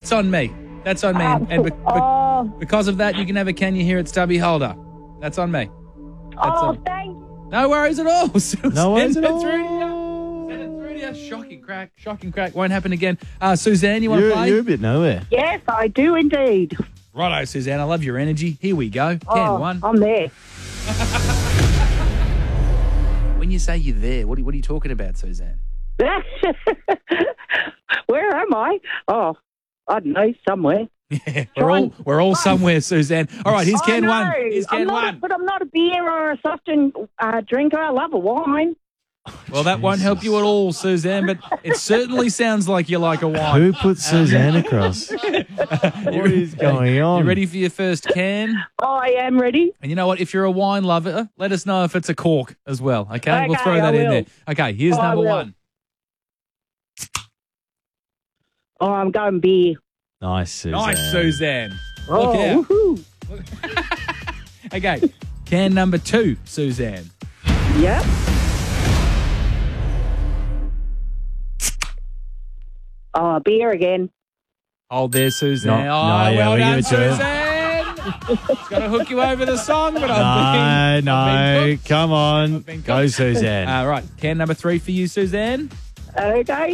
That's on me. That's on me. Because of that, you can have a Can You Hear It Stubby holder. That's on me. Thank you. No worries at all. No worries at all. Send it through to you. Shocking crack. Shocking crack. Won't happen again. Suzanne, you want to play? You're a bit nowhere. Yes, I do indeed. Righto, Suzanne. I love your energy. Here we go. Can one. I'm there. When you say you're there, what are you talking about, Suzanne? Where am I? Oh, I don't know, somewhere. Yeah, we're all somewhere, Suzanne. All right, here's Can one. Here's Can one. But I'm not a beer or a soft drink drinker. I love a wine. Well, that won't help you at all, Suzanne, but it certainly sounds like you like a wine. Who put Suzanne across? What is going on? You ready for your first can? I am ready. And you know what? If you're a wine lover, let us know if it's a cork as well, okay? We'll throw that in there. Okay, here's number one. Oh, I'm going beer. Nice, Suzanne. Nice, Suzanne. Oh, Look out. woohoo. Okay, can number two, Suzanne. Yep. Oh, beer again. Hold there, Suzanne. No, we done, give it to her. Suzanne. It's going to hook you over the song, but No, come on. Go, Suzanne. All right, can number three for you, Suzanne. Okay.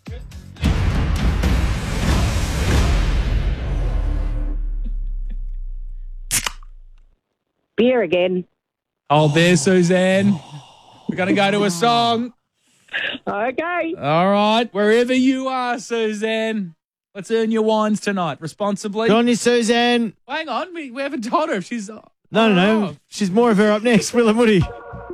Beer again. Hold there, Suzanne. We're going to go to a song. Okay. All right, wherever you are, Suzanne. Let's earn your wines tonight responsibly. Go on, you, Suzanne. Hang on, we haven't told her if she's... No. She's more of her up next. Will and Woody.